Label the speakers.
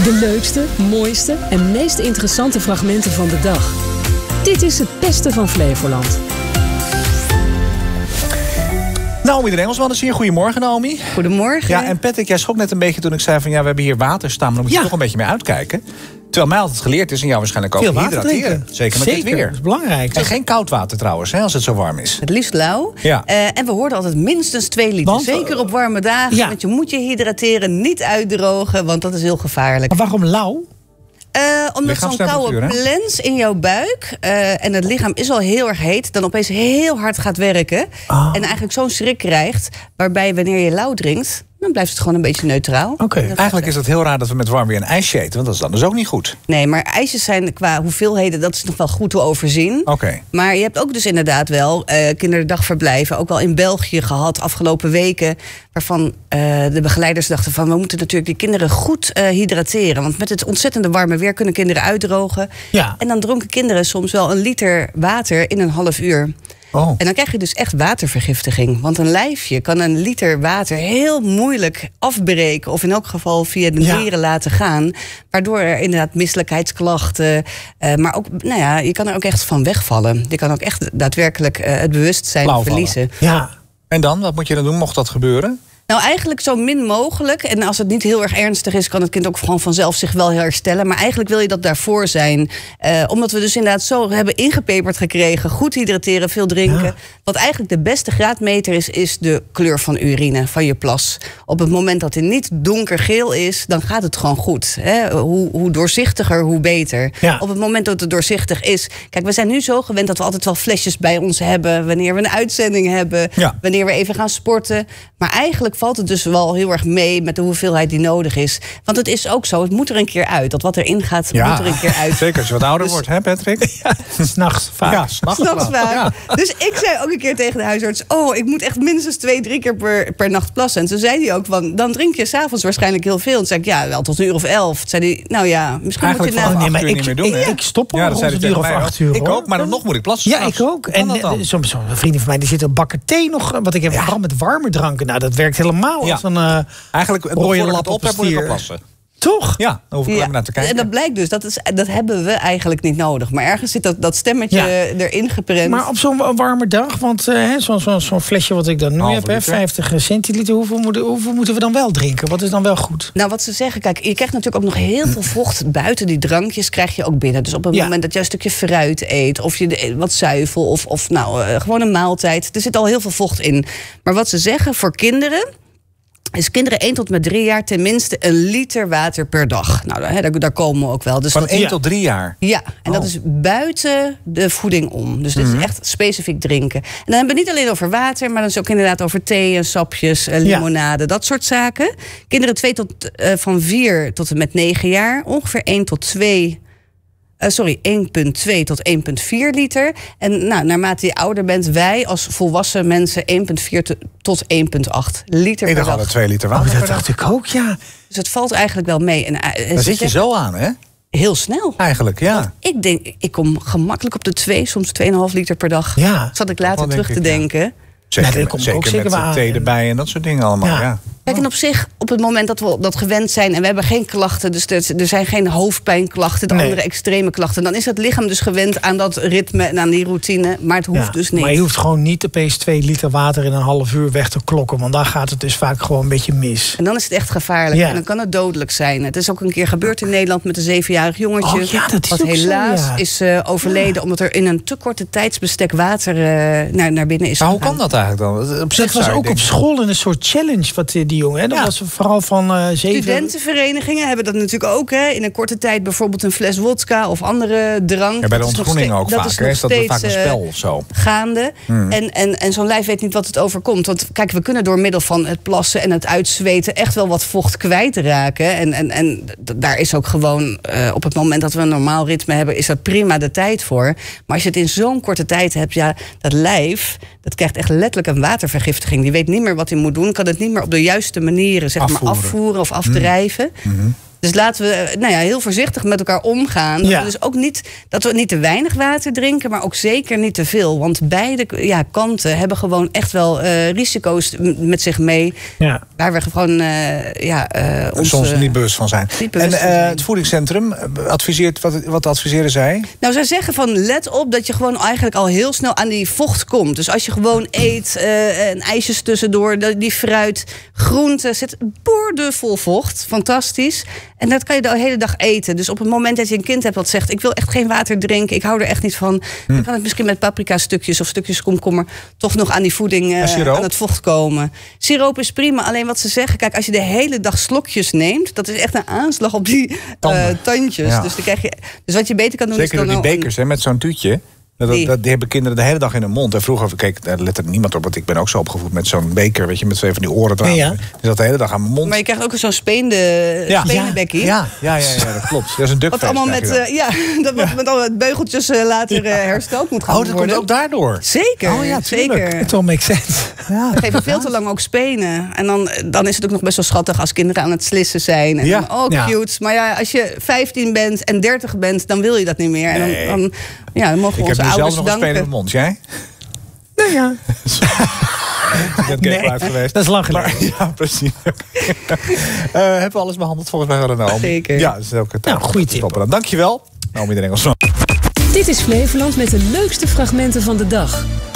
Speaker 1: De leukste, mooiste en meest interessante fragmenten van de dag. Dit is het beste van Flevoland.
Speaker 2: Naomi de Engelsman is hier. Goedemorgen, Naomi.
Speaker 3: Goedemorgen.
Speaker 2: Ja, en Patrick, jij schrok net een beetje toen ik zei van ja, we hebben hier water staan, maar dan moet je toch een beetje mee uitkijken. Terwijl mij altijd geleerd is en jou waarschijnlijk ook
Speaker 4: veel water
Speaker 2: hydrateren.
Speaker 4: drinken.
Speaker 2: Zeker met dit weer.
Speaker 4: Dat is belangrijk.
Speaker 2: En geen koud water trouwens, hè, als het zo warm is.
Speaker 3: Het liefst lauw.
Speaker 2: Ja.
Speaker 3: En we hoorden altijd minstens 2 liter.
Speaker 4: Want,
Speaker 3: Zeker op warme dagen.
Speaker 4: ja.
Speaker 3: Want je moet je hydrateren, niet uitdrogen, want dat is heel gevaarlijk.
Speaker 4: Maar waarom lauw?
Speaker 3: Omdat zo'n koude plens in jouw buik en het lichaam is al heel erg heet, dan opeens heel hard gaat werken.
Speaker 4: Oh.
Speaker 3: En eigenlijk zo'n schrik krijgt, waarbij wanneer je lauw drinkt, dan blijft het gewoon een beetje neutraal.
Speaker 4: Oké.
Speaker 2: Eigenlijk is het heel raar dat we met warm weer een ijsje eten, want dat is dan dus ook niet goed.
Speaker 3: Nee, maar ijsjes zijn qua hoeveelheden, dat is nog wel goed te overzien.
Speaker 2: Oké.
Speaker 3: Maar je hebt ook dus inderdaad wel kinderdagverblijven, ook wel in België gehad afgelopen weken, waarvan de begeleiders dachten van we moeten natuurlijk die kinderen goed hydrateren. Want met het ontzettende warme weer kunnen kinderen uitdrogen.
Speaker 4: Ja.
Speaker 3: En dan dronken kinderen soms wel 1 liter water in een half uur.
Speaker 2: Oh.
Speaker 3: En dan krijg je dus echt watervergiftiging. Want een lijfje kan 1 liter water heel moeilijk afbreken, of in elk geval via de nieren laten gaan. Waardoor er inderdaad misselijkheidsklachten, maar ook, nou ja, je kan er ook echt van wegvallen. Je kan ook echt daadwerkelijk het bewustzijn verliezen.
Speaker 4: Ja.
Speaker 2: En dan, wat moet je dan doen mocht dat gebeuren?
Speaker 3: Nou, eigenlijk zo min mogelijk. En als het niet heel erg ernstig is, kan het kind ook gewoon vanzelf zich wel herstellen. Maar eigenlijk wil je dat daarvoor zijn. Omdat we dus inderdaad zo hebben ingepeperd gekregen. Goed hydrateren, veel drinken. Ja. Wat eigenlijk de beste graadmeter is de kleur van urine, van je plas. Op het moment dat hij niet donkergeel is, dan gaat het gewoon goed. Hè? Hoe doorzichtiger, hoe beter. Ja. Op het moment dat het doorzichtig is. Kijk, we zijn nu zo gewend dat we altijd wel flesjes bij ons hebben. Wanneer we een uitzending hebben. Ja. Wanneer we even gaan sporten. Maar eigenlijk valt het dus wel heel erg mee met de hoeveelheid die nodig is. Want het is ook zo, het moet er een keer uit. Dat wat erin gaat, moet er een keer uit.
Speaker 2: Zeker als je wat ouder wordt, hè Patrick?
Speaker 4: Ja, 's nachts vaak.
Speaker 2: Ja, 's nachts
Speaker 3: vaak. Ja. Dus ik zei ook een keer tegen de huisarts, ik moet echt minstens 2-3 keer per nacht plassen. En toen zei hij ook, dan drink je 's avonds waarschijnlijk heel veel. En toen zei ik, ja, wel tot 1 uur of 11. Toen zei hij, nou ja, misschien
Speaker 2: eigenlijk
Speaker 3: moet je
Speaker 2: nee, maar ik niet meer doen.
Speaker 4: Ik stop al rond 1 uur of 8 uur.
Speaker 2: Ik ook, maar dan nog moet ik plassen.
Speaker 4: Ja, ik ook. En soms vrienden van mij die zitten bakken thee nog. Want ik heb vooral met warme dranken. Nou, dat werkt helemaal als een
Speaker 2: eigenlijk
Speaker 4: rode lap
Speaker 2: op moet ik plassen.
Speaker 4: Toch?
Speaker 2: Ja, dan hoef ik alleen maar naar te kijken.
Speaker 3: En dat blijkt dus, dat hebben we eigenlijk niet nodig. Maar ergens zit dat stemmetje erin geprent.
Speaker 4: Maar op zo'n warme dag, want zo'n flesje wat ik dan nu heb, 50 centiliter, hoeveel moeten we dan wel drinken? Wat is dan wel goed?
Speaker 3: Nou, wat ze zeggen, kijk, je krijgt natuurlijk ook nog heel veel vocht buiten die drankjes krijg je ook binnen. Dus op het moment dat je een stukje fruit eet, of je wat zuivel, of gewoon een maaltijd. Er zit al heel veel vocht in. Maar wat ze zeggen voor kinderen, is kinderen 1 tot met 3 jaar tenminste 1 liter water per dag. Nou, daar komen we ook wel. Dus
Speaker 2: van 1 tot 3 jaar?
Speaker 3: Ja, en dat is buiten de voeding om. Dus dit is echt specifiek drinken. En dan hebben we het niet alleen over water, maar dan is ook inderdaad over thee en sapjes, limonade, dat soort zaken. Kinderen van 4 tot en met 9 jaar, ongeveer 1,2 tot 1,4 liter. En naarmate je ouder bent, wij als volwassen mensen 1,4 tot 1,8 liter per dag.
Speaker 2: Ik dacht al 2 liter water.
Speaker 4: Dat dacht ik ook, ja.
Speaker 3: Dus het valt eigenlijk wel mee.
Speaker 2: Daar zit je zo aan, hè?
Speaker 3: Heel snel.
Speaker 2: Eigenlijk, ja.
Speaker 3: Want ik denk, ik kom gemakkelijk op de 2, soms 2,5 liter per dag.
Speaker 4: Ja.
Speaker 3: Zat ik later terug te denken.
Speaker 2: Zeker,
Speaker 4: dat komt ook zeker
Speaker 2: met thee erbij en dat soort dingen allemaal, ja.
Speaker 3: Kijk, en op zich, op het moment dat we dat gewend zijn en we hebben geen klachten, dus er zijn geen hoofdpijnklachten, andere extreme klachten, dan is het lichaam dus gewend aan dat ritme en aan die routine, maar het hoeft dus niet.
Speaker 4: Maar je hoeft gewoon niet opeens 2 liter water in een half uur weg te klokken, want dan gaat het dus vaak gewoon een beetje mis.
Speaker 3: En dan is het echt gevaarlijk en dan kan het dodelijk zijn. Het is ook een keer gebeurd in Nederland met een 7-jarig jongetje, wat helaas is overleden omdat er in een te korte tijdsbestek water naar binnen is gegaan.
Speaker 2: Hoe kan dat eigenlijk dan?
Speaker 4: Dat was ook op school een soort challenge wat die jongen. Hè? Dat was vooral van 7.
Speaker 3: Studentenverenigingen hebben dat natuurlijk ook. Hè? In een korte tijd bijvoorbeeld een fles wodka of andere drank.
Speaker 2: Ja, bij de ontgroening ook vaak. Is dat vaak een spel of zo?
Speaker 3: Gaande. En zo'n lijf weet niet wat het overkomt. Want kijk, we kunnen door middel van het plassen en het uitzweten echt wel wat vocht kwijtraken. En daar is ook gewoon op het moment dat we een normaal ritme hebben, is dat prima de tijd voor. Maar als je het in zo'n korte tijd hebt, dat lijf, dat krijgt echt letterlijk een watervergiftiging. Die weet niet meer wat hij moet doen, kan het niet meer op de juiste manieren afvoeren of afdrijven. Dus laten we heel voorzichtig met elkaar omgaan. Dat we dus ook niet te weinig water drinken, maar ook zeker niet te veel. Want beide kanten hebben gewoon echt wel risico's met zich mee. Ja. Waar we gewoon ons
Speaker 2: soms niet bewust van zijn. Het voedingscentrum adviseert, wat adviseren zij?
Speaker 3: Nou, zij zeggen van let op dat je gewoon eigenlijk al heel snel aan die vocht komt. Dus als je gewoon eet, ijsjes tussendoor, die fruit, groenten, zit boordevol vocht. Fantastisch. En dat kan je de hele dag eten. Dus op het moment dat je een kind hebt dat zegt, ik wil echt geen water drinken, ik hou er echt niet van, dan kan het misschien met paprika stukjes of stukjes komkommer toch nog aan die voeding, aan het vocht komen. Siroop is prima, alleen wat ze zeggen, kijk, als je de hele dag slokjes neemt, dat is echt een aanslag op die tandjes. Ja. Dus wat je beter kan doen
Speaker 2: zeker
Speaker 3: is dan
Speaker 2: die bekers met zo'n tuutje. Die hebben kinderen de hele dag in hun mond. En vroeger let er niemand op, want ik ben ook zo opgevoed met zo'n beker, weet je, met twee van die oren eraan. Ja. Die zat de hele dag aan mijn mond.
Speaker 3: Maar je krijgt ook zo'n spenenbekkie.
Speaker 2: Ja, dat klopt. Dat is een duckface.
Speaker 3: Wat allemaal met al het beugeltjes later hersteld moet gaan worden.
Speaker 2: Dat komt ook daardoor.
Speaker 3: Zeker.
Speaker 2: Oh ja,
Speaker 3: zeker.
Speaker 4: Het all makes sense.
Speaker 3: Ja. We geven veel te lang ook spenen. En dan is het ook nog best wel schattig als kinderen aan het slissen zijn. En cute. Maar als je 15 bent en 30 bent, dan wil je dat niet meer. En dan mogen we onze ouders
Speaker 2: nog
Speaker 3: danken.
Speaker 2: een spelen in de mond, jij?
Speaker 4: Nee, ja.
Speaker 2: Dat
Speaker 4: is lang geleden.
Speaker 2: Ja, precies. Hebben we alles behandeld volgens mij? Naomi?
Speaker 3: Zeker.
Speaker 2: Ja, dat is ook het
Speaker 4: goede tip.
Speaker 2: Dankjewel, Naomi de Engelsman.
Speaker 1: Dit is Flevoland met de leukste fragmenten van de dag.